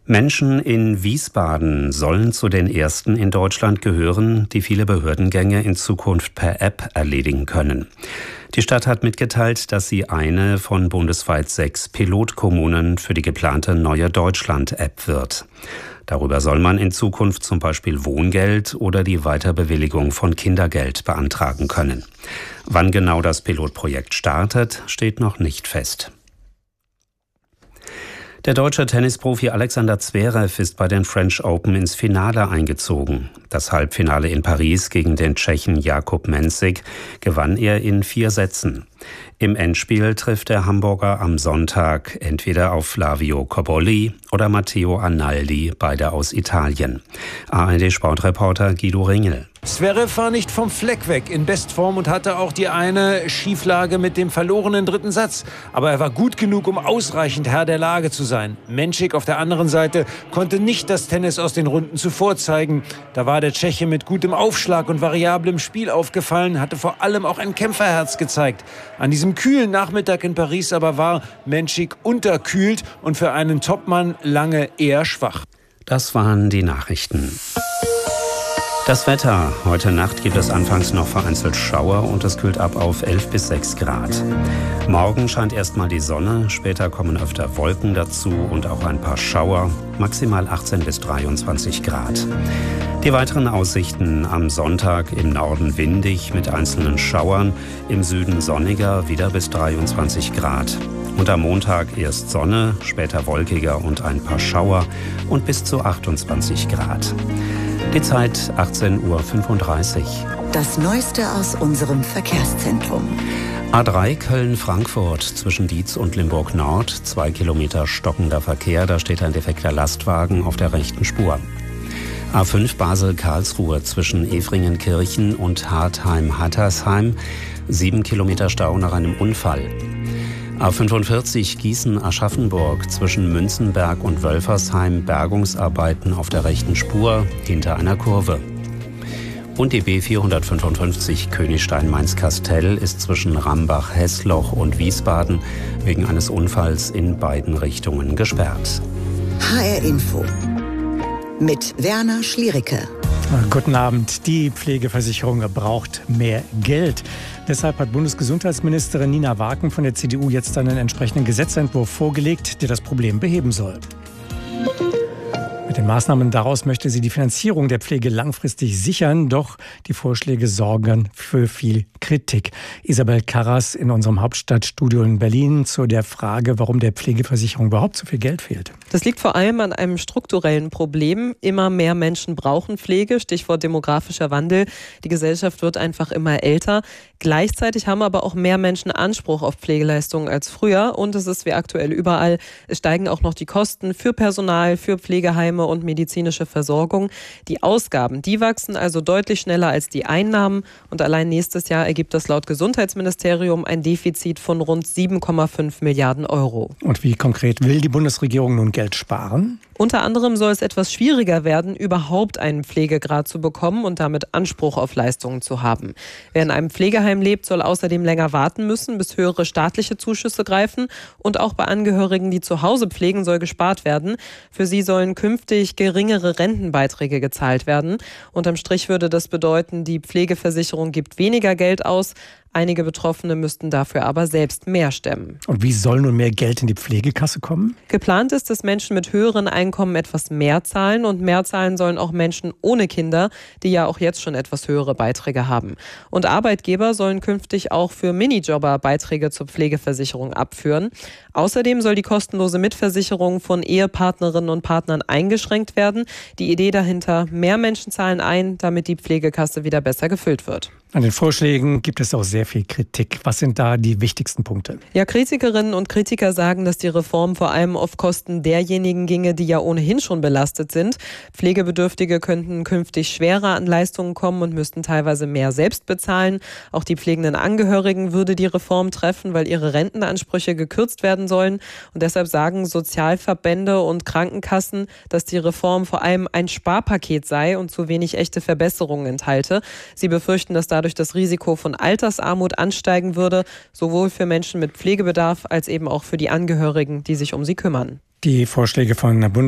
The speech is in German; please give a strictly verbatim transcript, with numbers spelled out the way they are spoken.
Menschen in Wiesbaden sollen zu den ersten in Deutschland gehören, die viele Behördengänge in Zukunft per App erledigen können. Die Stadt hat mitgeteilt, dass sie eine von bundesweit sechs Pilotkommunen für die geplante Neue Deutschland-App wird. Darüber soll man in Zukunft zum Beispiel Wohngeld oder die Weiterbewilligung von Kindergeld beantragen können. Wann genau das Pilotprojekt startet, steht noch nicht fest. Der deutsche Tennisprofi Alexander Zverev ist bei den French Open ins Finale eingezogen. Das Halbfinale in Paris gegen den Tschechen Jakub Mensik gewann er in vier Sätzen. Im Endspiel trifft der Hamburger am Sonntag entweder auf Flavio Cobolli oder Matteo Arnaldi, beide aus Italien. A R D-Sportreporter Guido Ringel. Zverev war nicht vom Fleck weg in Bestform und hatte auch die eine Schieflage mit dem verlorenen dritten Satz. Aber er war gut genug, um ausreichend Herr der Lage zu sein. Mensik auf der anderen Seite konnte nicht das Tennis aus den Runden zuvor zeigen. Da war der Tscheche mit gutem Aufschlag und variablem Spiel aufgefallen, hatte vor allem auch ein Kämpferherz gezeigt. An diesem kühlen Nachmittag in Paris aber war Mensik unterkühlt und für einen Topmann lange eher schwach. Das waren die Nachrichten. Das Wetter. Heute Nacht gibt es anfangs noch vereinzelt Schauer und es kühlt ab auf elf bis sechs Grad. Morgen scheint erstmal die Sonne, später kommen öfter Wolken dazu und auch ein paar Schauer, maximal achtzehn bis dreiundzwanzig Grad. Die weiteren Aussichten: am Sonntag im Norden windig mit einzelnen Schauern, im Süden sonniger, wieder bis dreiundzwanzig Grad. Und am Montag erst Sonne, später wolkiger und ein paar Schauer und bis zu achtundzwanzig Grad. Die Zeit achtzehn Uhr fünfunddreißig. Das Neueste aus unserem Verkehrszentrum. A drei Köln-Frankfurt zwischen Dietz und Limburg Nord. Zwei Kilometer stockender Verkehr, da steht ein defekter Lastwagen auf der rechten Spur. A fünf Basel-Karlsruhe zwischen Efringenkirchen und Hartheim-Hattersheim. Sieben Kilometer Stau nach einem Unfall. A fünfundvierzig Gießen-Aschaffenburg zwischen Münzenberg und Wölfersheim, Bergungsarbeiten auf der rechten Spur hinter einer Kurve. Und die B vierhundertfünfundfünfzig Königstein-Mainz-Kastell ist zwischen Rambach-Hessloch und Wiesbaden wegen eines Unfalls in beiden Richtungen gesperrt. H R Info mit Werner Schliericke. Guten Abend. Die Pflegeversicherung braucht mehr Geld. Deshalb hat Bundesgesundheitsministerin Nina Waken von der C D U jetzt einen entsprechenden Gesetzentwurf vorgelegt, der das Problem beheben soll. Mit den Maßnahmen daraus möchte sie die Finanzierung der Pflege langfristig sichern, doch die Vorschläge sorgen für viel Kritik. Isabel Karras in unserem Hauptstadtstudio in Berlin zu der Frage, warum der Pflegeversicherung überhaupt so viel Geld fehlt. Das liegt vor allem an einem strukturellen Problem. Immer mehr Menschen brauchen Pflege, Stichwort demografischer Wandel. Die Gesellschaft wird einfach immer älter. Gleichzeitig haben aber auch mehr Menschen Anspruch auf Pflegeleistungen als früher. Und es ist wie aktuell überall, es steigen auch noch die Kosten für Personal, für Pflegeheime und medizinische Versorgung. Die Ausgaben, die wachsen also deutlich schneller als die Einnahmen. Und allein nächstes Jahr ergibt das laut Gesundheitsministerium ein Defizit von rund sieben Komma fünf Milliarden Euro. Und wie konkret will die Bundesregierung nun Geld sparen? Unter anderem soll es etwas schwieriger werden, überhaupt einen Pflegegrad zu bekommen und damit Anspruch auf Leistungen zu haben. Wer in einem Pflegeheim lebt, soll außerdem länger warten müssen, bis höhere staatliche Zuschüsse greifen. Und auch bei Angehörigen, die zu Hause pflegen, soll gespart werden. Für sie sollen künftig geringere Rentenbeiträge gezahlt werden. Unterm Strich würde das bedeuten, die Pflegeversicherung gibt weniger Geld aus. Einige Betroffene müssten dafür aber selbst mehr stemmen. Und wie soll nun mehr Geld in die Pflegekasse kommen? Geplant ist, dass Menschen mit höheren Einkommen etwas mehr zahlen und mehr zahlen sollen auch Menschen ohne Kinder, die ja auch jetzt schon etwas höhere Beiträge haben. Und Arbeitgeber sollen künftig auch für Minijobber Beiträge zur Pflegeversicherung abführen. Außerdem soll die kostenlose Mitversicherung von Ehepartnerinnen und Partnern eingeschränkt werden. Die Idee dahinter: mehr Menschen zahlen ein, damit die Pflegekasse wieder besser gefüllt wird. An den Vorschlägen gibt es auch sehr viel Kritik. Was sind da die wichtigsten Punkte? Ja, Kritikerinnen und Kritiker sagen, dass die Reform vor allem auf Kosten derjenigen ginge, die ja ohnehin schon belastet sind. Pflegebedürftige könnten künftig schwerer an Leistungen kommen und müssten teilweise mehr selbst bezahlen. Auch die pflegenden Angehörigen würde die Reform treffen, weil ihre Rentenansprüche gekürzt werden sollen. Und deshalb sagen Sozialverbände und Krankenkassen, dass die Reform vor allem ein Sparpaket sei und zu wenig echte Verbesserungen enthalte. Sie befürchten, dass dadurch das Risiko von Altersarmut ansteigen würde, sowohl für Menschen mit Pflegebedarf als eben auch für die Angehörigen, die sich um sie kümmern. Die Vorschläge von der Bundes